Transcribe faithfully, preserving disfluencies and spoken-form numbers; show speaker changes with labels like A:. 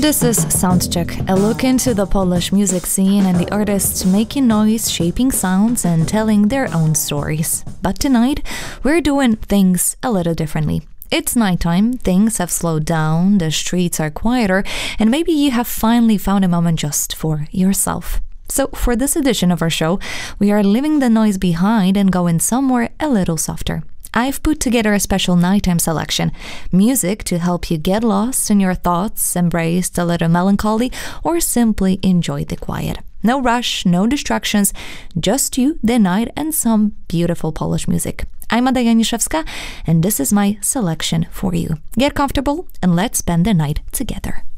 A: This is Soundcheck, a look into the Polish music scene and the artists making noise, shaping sounds, and telling their own stories. But tonight, we're doing things a little differently. It's nighttime, things have slowed down, the streets are quieter, and maybe you have finally found a moment just for yourself. So for this edition of our show, we are leaving the noise behind and going somewhere a little softer. I've put together a special nighttime selection, music to help you get lost in your thoughts, embrace a little melancholy, or simply enjoy the quiet. No rush, no distractions, just you, the night, and some beautiful Polish music. I'm Ada Janiszewska, and this is my selection for you. Get comfortable and let's spend the night together.